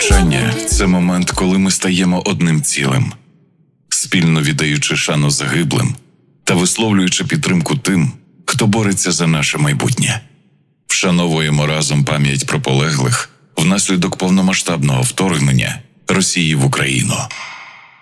мовчання – це момент, коли ми стаємо одним цілим, спільно віддаючи шану загиблим та висловлюючи підтримку тим, хто бореться за наше майбутнє. Вшановуємо разом пам'ять про полеглих внаслідок повномасштабного вторгнення Росії в Україну.